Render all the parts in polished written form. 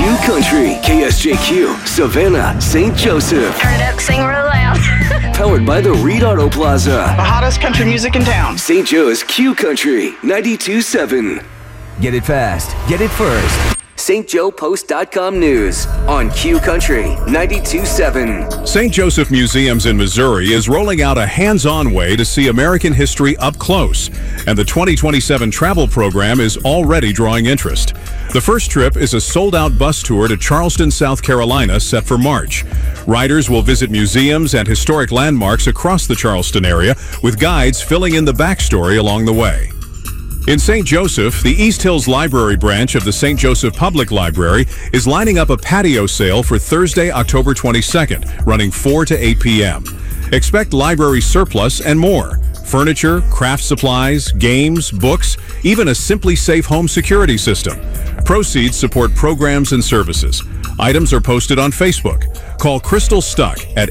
Q Country, KSJQ, Savannah, St. Joseph. Turn it up, sing real loud. Powered by the Reed Auto Plaza. The hottest country music in town. St. Joe's Q Country, 92.7. Get it fast. Get it first. StJoePost.com News on Q Country 92.7. St. Joseph Museums in Missouri is rolling out a hands-on way to see American history up close, and the 2027 travel program is already drawing interest. The first trip is a sold-out bus tour to Charleston, South Carolina, set for March. Riders will visit museums and historic landmarks across the Charleston area, with guides filling in the backstory along the way. In St. Joseph, the East Hills Library branch of the St. Joseph Public Library is lining up a patio sale for Thursday, October 22nd, running 4 to 8 p.m. Expect library surplus and more. Furniture, craft supplies, games, books, even a Simply Safe home security system. Proceeds support programs and services. Items are posted on Facebook. Call Crystal Stuck at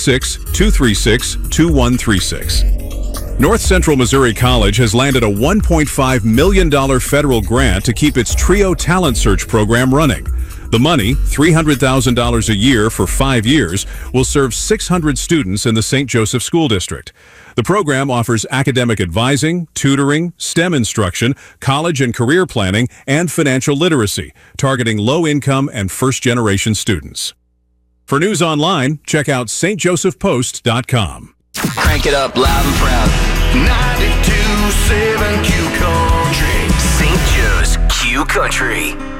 816-236-2136. North Central Missouri College has landed a $1.5 million federal grant to keep its TRIO Talent Search program running. The money, $300,000 a year for 5 years, will serve 600 students in the St. Joseph School District. The program offers academic advising, tutoring, STEM instruction, college and career planning, and financial literacy, targeting low-income and first-generation students. For news online, check out stjosephpost.com. Crank it up loud and proud. 92.7 Q Country. St. Joe's Q Country.